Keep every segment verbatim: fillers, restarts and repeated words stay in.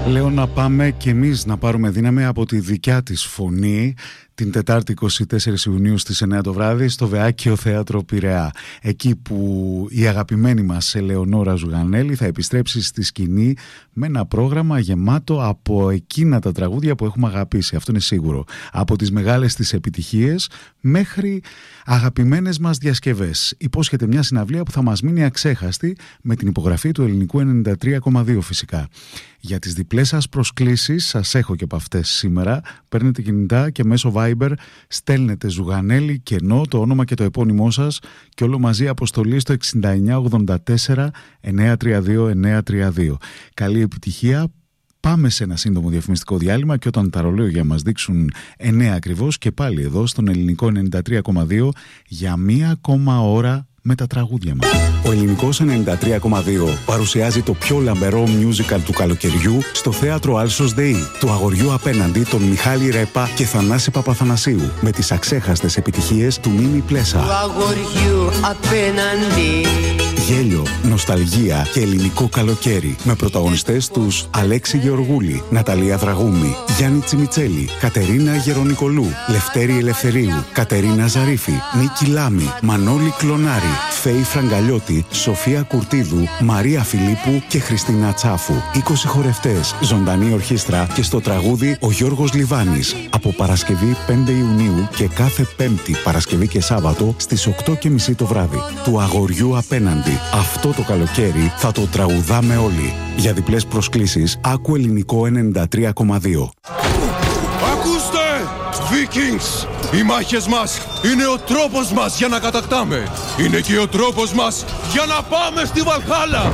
Λέω να πάμε κι εμείς να πάρουμε δύναμη από τη δικιά της φωνή την Τετάρτη εικοστή τέταρτη Ιουνίου στις εννιά το βράδυ στο Βεάκιο Θέατρο Πειραιά. Εκεί που η αγαπημένη μας Ελεονόρα Ζουγανέλη θα επιστρέψει στη σκηνή με ένα πρόγραμμα γεμάτο από εκείνα τα τραγούδια που έχουμε αγαπήσει. Αυτό είναι σίγουρο. Από τις μεγάλες της επιτυχίες μέχρι αγαπημένες μας διασκευές. Υπόσχεται μια συναυλία που θα μας μείνει αξέχαστη με την υπογραφή του Ελληνικού ενενήντα τρία κόμμα δύο φυσικά. Για τις διπλές σας προσκλήσεις, σας έχω και από αυτές σήμερα, παίρνετε κινητά και μέσω Viber στέλνετε Ζουγανέλη κενό, το όνομα και το επώνυμό σας και όλο μαζί αποστολή στο εξήντα εννιά ογδόντα τέσσερα εννιακόσια τριάντα δύο εννιακόσια τριάντα δύο. Καλή επιτυχία. Πάμε σε ένα σύντομο διαφημιστικό διάλειμμα και όταν τα ρολόγια μας δείξουν εννέα ακριβώς και πάλι εδώ στον Ελληνικό ενενήντα τρία κόμμα δύο για μία ακόμα ώρα με τα τραγούδια μας. Ο Ελληνικός ενενήντα τρία κόμμα δύο παρουσιάζει το πιο λαμπερό musical του καλοκαιριού στο θέατρο Άλσος ΔΕΗ, του αγοριού απέναντι των Μιχάλη Ρέπα και Θανάση Παπαθανασίου, με τις αξέχαστες επιτυχίες του Μίμη Πλέσα. Του αγοριού απέναντι. Γέλιο, νοσταλγία και ελληνικό καλοκαίρι, με πρωταγωνιστές τους Αλέξη Γεωργούλη, Ναταλία Δραγούμη, Γιάννη Τσιμιτσέλη, Κατερίνα Γερονικολού, Λευτέρη Ελευθερίου, Κατερίνα Ζαρίφη, Νίκη Λάμη, Μανώλη Κλονάρη, Φέη Φραγκαλιώτη, Σοφία Κουρτίδου, Μαρία Φιλίππου και Χριστίνα Τσάφου. είκοσι χορευτές, ζωντανή ορχήστρα και στο τραγούδι ο Γιώργος Λιβάνης. Από Παρασκευή πέντε Ιουνίου και κάθε Πέμπτη, Παρασκευή και Σάββατο στις οκτώ και μισή το βράδυ. Του αγοριού απέναντι. Αυτό το καλοκαίρι θα το τραγουδάμε όλοι. Για διπλές προσκλήσεις, άκου Ελληνικό ενενήντα τρία κόμμα δύο. Ακούστε! Vikings! Οι μάχες μας είναι ο τρόπος μας για να κατακτάμε. Είναι και ο τρόπος μας για να πάμε στη Βαλχάλα.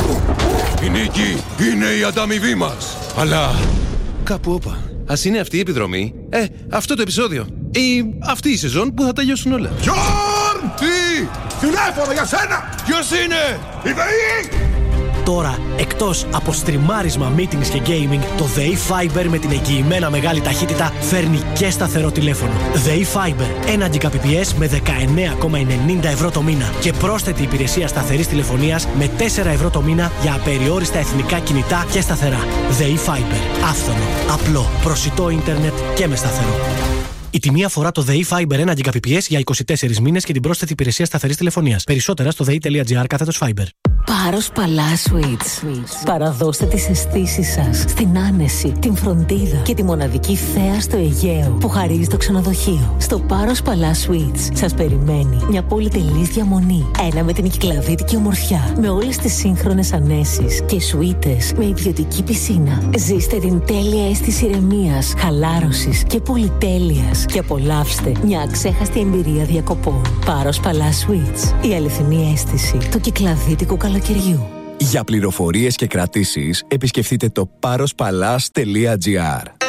Η νίκη είναι η ανταμοιβή μας. Αλλά κάπου όπα. Ας είναι αυτή η επιδρομή, ε, αυτό το επεισόδιο ή αυτή η σεζόν που θα τελειώσουν όλα. Γιόρν! Τι! Τηλέφωνο για σένα! Ποιος είναι? Η ΔΕΗ! Τώρα, εκτός από στριμάρισμα, meetings και gaming, το ΔΕΗ Fiber με την εγγυημένα μεγάλη ταχύτητα φέρνει και σταθερό τηλέφωνο. ΔΕΗ Fiber, ένα Gbps με δεκαεννέα κόμμα ενενήντα ευρώ το μήνα και πρόσθετη υπηρεσία σταθερής τηλεφωνίας με τέσσερα ευρώ το μήνα για απεριόριστα εθνικά κινητά και σταθερά. ΔΕΗ Fiber, άφθονο, απλό, προσιτό ίντερνετ και με σταθερό. Η τιμή αφορά το ΔΕΗ Fiber ένα Gbps για είκοσι τέσσερις μήνες και την πρόσθετη υπηρεσία σταθερής τηλεφωνίας. Περισσότερα στο δei.gr κάθετος Fiber. Πάρος Παλά Sweets. Παραδώστε τις αισθήσεις σας στην άνεση, την φροντίδα και τη μοναδική θέα στο Αιγαίο που χαρίζει το ξενοδοχείο. Στο Πάρος Παλά Sweets σας περιμένει μια πολυτελής διαμονή. Ένα με την κυκλαδίτικη ομορφιά, με όλες τις σύγχρονες ανέσεις και σουίτες με ιδιωτική πισίνα. Ζήστε την τέλεια αίσθηση ηρεμίας, χαλάρωσης και πολυτέλειας και απολαύστε μια αξέχαστη εμπειρία διακοπών. Πάρος Παλά Sweets, η αληθινή αίσθηση του κυκλαδίτικου καλοκαιριού. Για πληροφορίες και κρατήσεις επισκεφτείτε το πάρος παλάς τελεία τζι άρ.